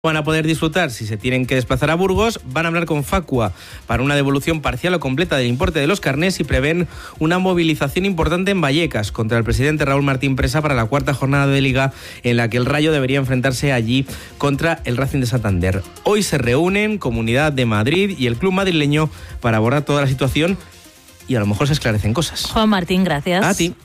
Van a poder disfrutar si se tienen que desplazar a Burgos. Van a hablar con Facua para una devolución parcial o completa del importe de los carnés y prevén una movilización importante en Vallecas contra el presidente Raúl Martín Presa para la cuarta jornada de Liga, en la que el Rayo debería enfrentarse allí contra el Racing de Santander. Hoy se reúnen Comunidad de Madrid y el club madrileño para abordar toda la situación y a lo mejor se esclarecen cosas. Juan Martín, gracias. A ti.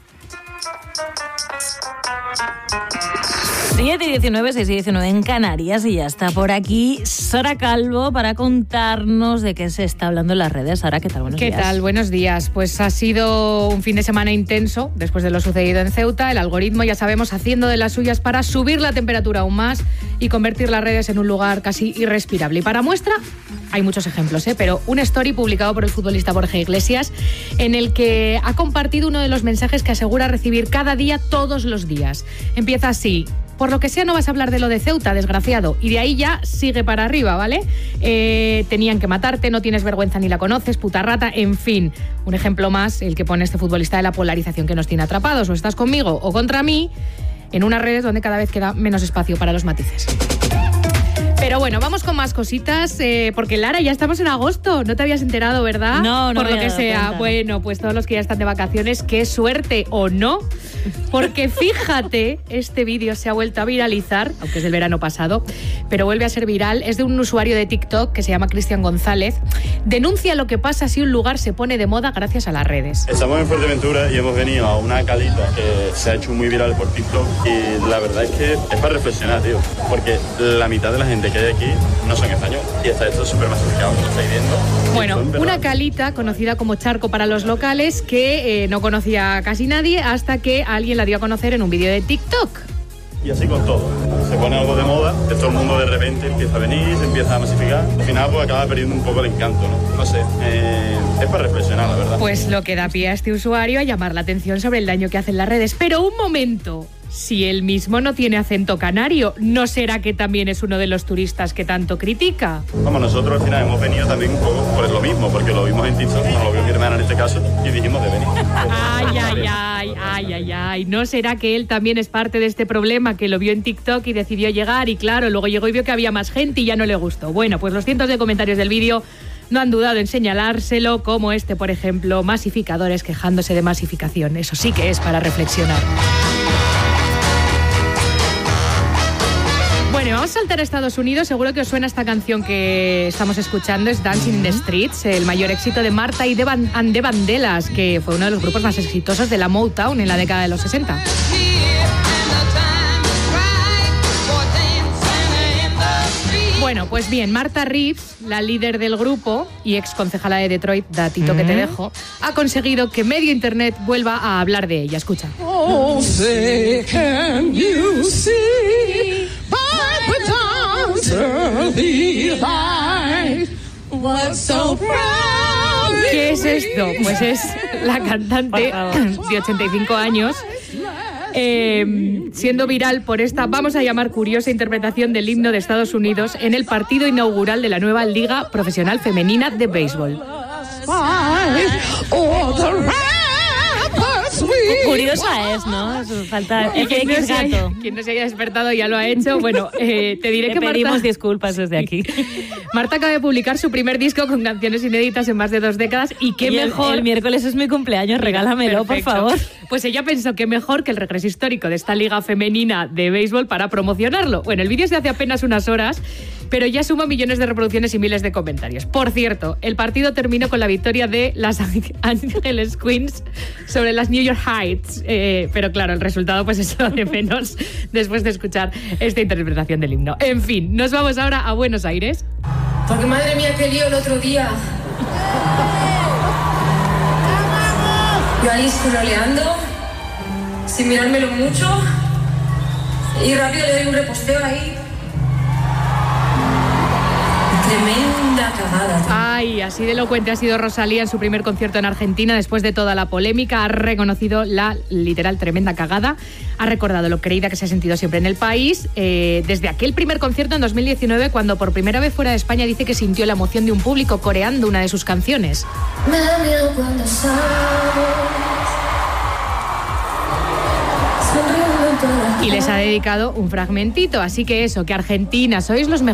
7:19, 6:19 en Canarias y ya está por aquí Sara Calvo para contarnos de qué se está hablando en las redes. Sara, ¿qué tal? Buenos días. ¿Qué tal? Buenos días. Pues ha sido un fin de semana intenso después de lo sucedido en Ceuta. El algoritmo, ya sabemos, haciendo de las suyas para subir la temperatura aún más y convertir las redes en un lugar casi irrespirable. Y para muestra, hay muchos ejemplos, pero un story publicado por el futbolista Borja Iglesias en el que ha compartido uno de los mensajes que asegura recibir cada día, todos los días. Empieza así: por lo que sea no vas a hablar de lo de Ceuta, desgraciado. Y de ahí ya sigue para arriba, ¿vale? Tenían que matarte, no tienes vergüenza ni la conoces, puta rata, en fin. Un ejemplo más, el que pone este futbolista de la polarización que nos tiene atrapados. O estás conmigo o contra mí, en unas redes donde cada vez queda menos espacio para los matices. Pero bueno, vamos con más cositas, porque Lara, ya estamos en agosto, no te habías enterado, ¿verdad? No Por lo que sea. Cuenta. Bueno, pues todos los que ya están de vacaciones, qué suerte o no, porque fíjate, este vídeo se ha vuelto a viralizar, aunque es del verano pasado, pero vuelve a ser viral. Es de un usuario de TikTok que se llama Cristian González. Denuncia lo que pasa si un lugar se pone de moda gracias a las redes. Estamos en Fuerteventura y hemos venido a una calita que se ha hecho muy viral por TikTok y la verdad es que es para reflexionar, tío, porque la mitad de la gente que hay aquí no son españoles y está esto súper masificado, lo estáis viendo. Bueno, una calita conocida como charco para los locales que no conocía casi nadie hasta que alguien la dio a conocer en un vídeo de TikTok. Y así con todo. Se pone algo de moda, todo el mundo de repente empieza a venir, se empieza a masificar. Al final pues acaba perdiendo un poco el encanto, ¿no? No sé, es para reflexionar, la verdad. Pues lo que da pie a este usuario a llamar la atención sobre el daño que hacen las redes. Pero un momento, si él mismo no tiene acento canario, ¿no será que también es uno de los turistas que tanto critica? Vamos, nosotros al final hemos venido también un poco por lo mismo, porque lo vimos en TikTok, nos lo vio mi hermana en este caso, y dijimos de venir. Ay, ¿no será que él también es parte de este problema, que lo vio en TikTok y decidió llegar y claro, luego llegó y vio que había más gente y ya no le gustó? Bueno, pues los cientos de comentarios del vídeo no han dudado en señalárselo, como este, por ejemplo: masificadores quejándose de masificación. Eso sí que es para reflexionar. Bueno, vamos a saltar a Estados Unidos. Seguro que os suena esta canción que estamos escuchando, es Dancing in the Streets, el mayor éxito de Marta y de Vandellas, que fue uno de los grupos más exitosos de la Motown en la década de los 60. Bueno, pues bien, Martha Reeves, la líder del grupo y ex concejala de Detroit, datito que te dejo, ha conseguido que medio internet vuelva a hablar de ella. Escucha. Oh, say, can you see by the dawn's early light what's so proud? ¿Qué es esto? Pues es la cantante de 85 años, siendo viral por esta, vamos a llamar, curiosa interpretación del himno de Estados Unidos en el partido inaugural de la nueva Liga Profesional Femenina de Béisbol. Curiosa es, ¿no? Falta Y quien FX gato. quien no se haya despertado ya lo ha hecho. Bueno, te diré que pedimos Marta, disculpas desde aquí. Marta acaba de publicar su primer disco con canciones inéditas en más de 2 décadas y qué Y mejor... el miércoles es mi cumpleaños, regálamelo, Perfecto. por favor. Pues ella pensó que mejor que el regreso histórico de esta liga femenina de béisbol para promocionarlo. Bueno, el vídeo es de hace apenas unas horas, pero ya suma millones de reproducciones y miles de comentarios. Por cierto, el partido terminó con la victoria de las Angeles Queens sobre las New York Heights. Pero claro, el resultado pues es lo de menos después de escuchar esta interpretación del himno. En fin, nos vamos ahora a Buenos Aires. Porque madre mía, qué lío el otro día. Yo ahí scrolleando, sin mirármelo mucho, y rápido le doy un reposteo ahí. Tremenda cagada. Ay, así de elocuente ha sido Rosalía en su primer concierto en Argentina después de toda la polémica. Ha reconocido la literal tremenda cagada. Ha recordado lo creída que se ha sentido siempre en el país. Desde aquel primer concierto en 2019, cuando por primera vez fuera de España dice que sintió la emoción de un público coreando una de sus canciones. Me da miedo cuando sabes. Sonríe Y les ha dedicado un fragmentito. Así que eso, que Argentina, sois los mejores.